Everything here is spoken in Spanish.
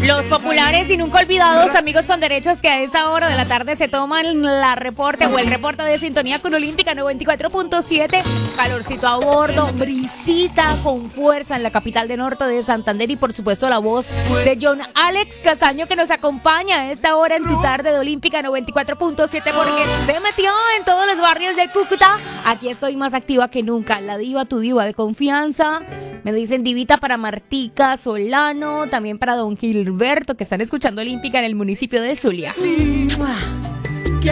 Los populares y nunca olvidados amigos con derechos que a esa hora de la tarde se toman la reporte o el reporte de sintonía con Olímpica 94.7. Calorcito a bordo, brisita con fuerza en la capital de norte de Santander y por supuesto la voz de John Alex Castaño que nos acompaña a esta hora en tu tarde de Olímpica 94.7 porque se metió en todos los barrios de Cúcuta. Aquí estoy más activa que nunca, la diva, tu diva de confianza. Me dicen divita para Martica Solano, también para don Gilberto, que están escuchando Olímpica en el municipio del Zulia.